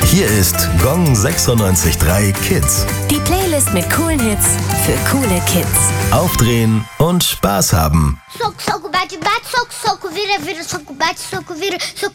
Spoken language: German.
Hier ist Gong 96.3 Kids. Die Playlist mit coolen Hits für coole Kids. Aufdrehen und Spaß haben. Soco, soco, bate, bate, soco, soco, vira, vira, soco, bate, soco, vira, soco,